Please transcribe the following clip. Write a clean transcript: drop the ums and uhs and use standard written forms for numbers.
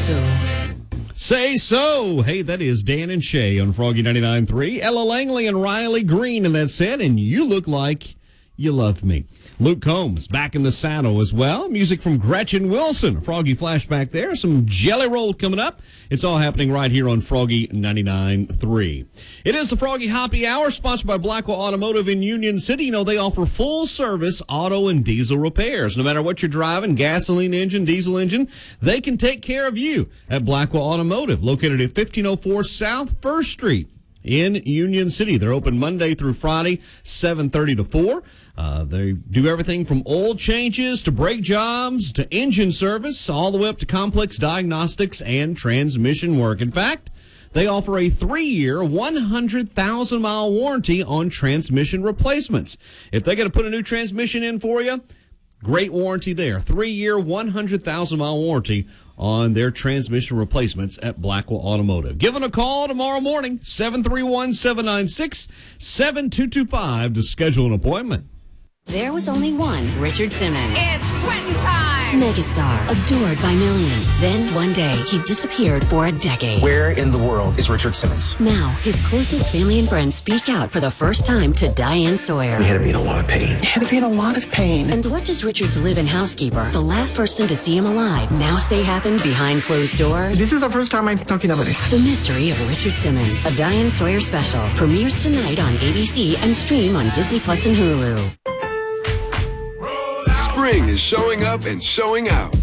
Say so. Hey, that is Dan and Shay on Froggy 99.3. Ella Langley and Riley Green, and that's it. And you look like you love me. Luke Combs back in the saddle as well. Music from Gretchen Wilson. A Froggy flashback there. Some Jelly Roll coming up. It's all happening right here on Froggy 99.3. It is the Froggy Happy Hour, sponsored by Blackwell Automotive in Union City. You know, they offer full-service auto and diesel repairs. No matter what you're driving, gasoline engine, diesel engine, they can take care of you at Blackwell Automotive, located at 1504 South 1st Street in Union City. They're open Monday through Friday, 7:30 to 4. They do everything from oil changes to brake jobs to engine service, all the way up to complex diagnostics and transmission work. In fact, they offer a 3-year, 100,000-mile warranty on transmission replacements. If they got to put a new transmission in for you, great warranty there. 3-year, 100,000-mile warranty on their transmission replacements at Blackwell Automotive. Give them a call tomorrow morning, 731-796-7225 to schedule an appointment. There was only one Richard Simmons. It's sweating time! Megastar, adored by millions. Then, one day, he disappeared for a decade. Where in the world is Richard Simmons? Now, his closest family and friends speak out for the first time to Diane Sawyer. He had to be in a lot of pain. And what does Richard's live-in housekeeper, the last person to see him alive, now say happened behind closed doors? This is the first time I'm talking about this. The Mystery of Richard Simmons, a Diane Sawyer special, premieres tonight on ABC and stream on Disney Plus and Hulu. Spring is showing up and showing out.